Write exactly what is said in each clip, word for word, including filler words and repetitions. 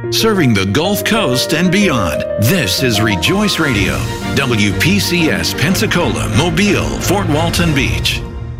Serving the Gulf Coast and beyond, this is Rejoice Radio, W P C S Pensacola, Mobile, Fort Walton Beach.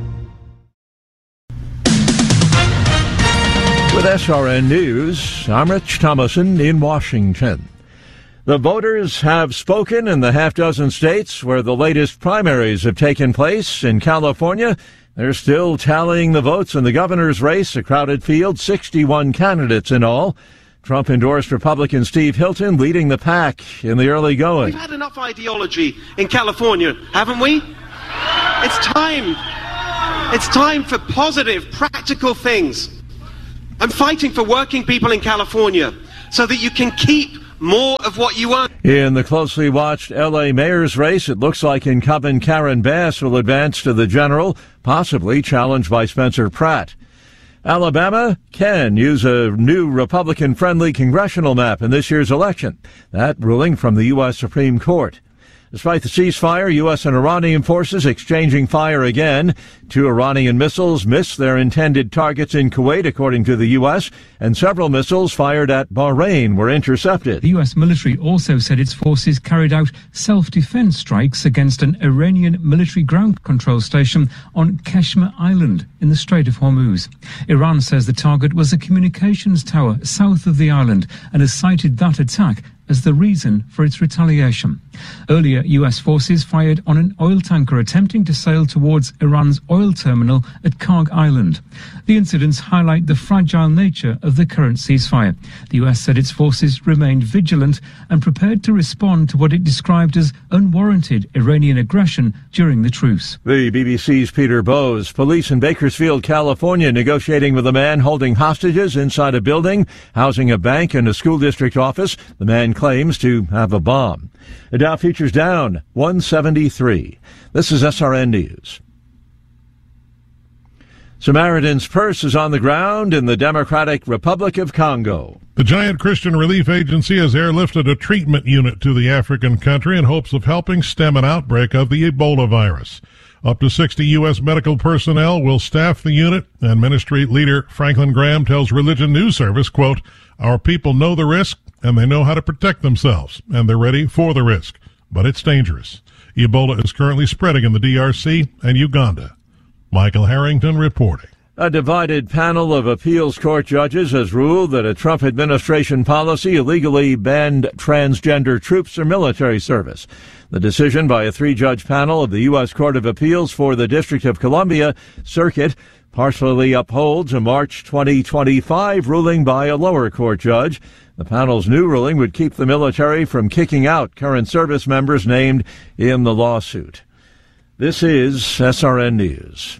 With S R N News, I'm Rich Thomason in Washington. The voters have spoken in the half-dozen states where the latest primaries have taken place. In California, they're still tallying the votes in the governor's race, a crowded field, sixty-one candidates in all. Trump-endorsed Republican Steve Hilton leading the pack in the early going. We've had enough ideology in California, haven't we? It's time. It's time for positive, practical things. I'm fighting for working people in California so that you can keep more of what you earn. In the closely watched L A mayor's race, it looks like incumbent Karen Bass will advance to the general, possibly challenged by Spencer Pratt. Alabama can use a new Republican-friendly congressional map in this year's election. That ruling from the U S Supreme Court. Despite the ceasefire, U S and Iranian forces exchanging fire again. Two Iranian missiles missed their intended targets in Kuwait, according to the U S, and several missiles fired at Bahrain were intercepted. The U S military also said its forces carried out self-defense strikes against an Iranian military ground control station on Keshmer Island in the Strait of Hormuz. Iran says the target was a communications tower south of the island and has cited that attack as the reason for its retaliation. Earlier, U S forces fired on an oil tanker attempting to sail towards Iran's oil terminal at Karg Island. The incidents highlight the fragile nature of the current ceasefire. The U S said its forces remained vigilant and prepared to respond to what it described as unwarranted Iranian aggression during the truce. The B B C's Peter Bowes. Police in Bakersfield, California, negotiating with a man holding hostages inside a building housing a bank and a school district office. The man claims to have a bomb. The Dow futures down one seventy-three. This is S R N News. Samaritan's Purse is on the ground in the Democratic Republic of Congo. The giant Christian relief agency has airlifted a treatment unit to the African country in hopes of helping stem an outbreak of the Ebola virus. Up to sixty U S medical personnel will staff the unit, and ministry leader Franklin Graham tells Religion News Service, quote, "Our people know the risk and they know how to protect themselves, and they're ready for the risk. But it's dangerous. Ebola is currently spreading in the D R C and Uganda." Michael Harrington reporting. A divided panel of appeals court judges has ruled that a Trump administration policy illegally banned transgender troops or military service. The decision by a three-judge panel of the U S Court of Appeals for the District of Columbia Circuit partially upholds a March twenty twenty-five ruling by a lower court judge. The panel's new ruling would keep the military from kicking out current service members named in the lawsuit. This is S R N News.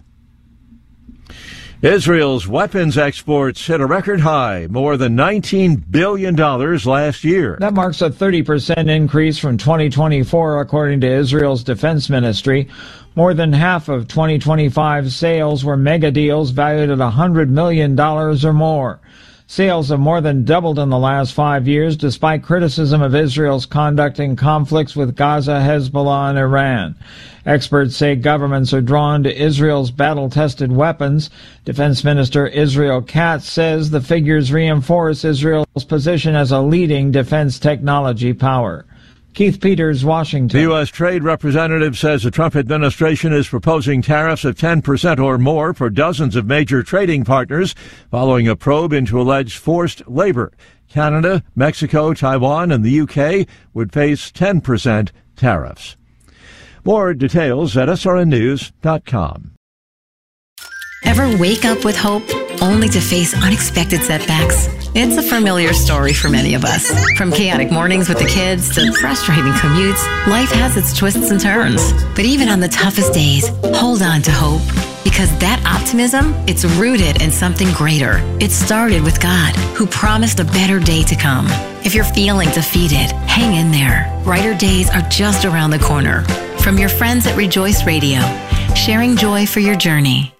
Israel's weapons exports hit a record high, more than nineteen billion dollars last year. That marks a thirty percent increase from twenty twenty-four, according to Israel's defense ministry. More than half of twenty twenty-five sales were mega deals valued at one hundred million dollars or more. Sales have more than doubled in the last five years, despite criticism of Israel's conduct in conflicts with Gaza, Hezbollah, and Iran. Experts say governments are drawn to Israel's battle-tested weapons. Defense Minister Israel Katz says the figures reinforce Israel's position as a leading defense technology power. Keith Peters, Washington. The U S Trade Representative says the Trump administration is proposing tariffs of ten percent or more for dozens of major trading partners following a probe into alleged forced labor. Canada, Mexico, Taiwan, and the U K would face ten percent tariffs. More details at S R N news dot com. Ever wake up with hope only to face unexpected setbacks? It's a familiar story for many of us. From chaotic mornings with the kids to frustrating commutes, life has its twists and turns. But even on the toughest days, hold on to hope. Because that optimism, it's rooted in something greater. It started with God, who promised a better day to come. If you're feeling defeated, hang in there. Brighter days are just around the corner. From your friends at Rejoice Radio, sharing joy for your journey.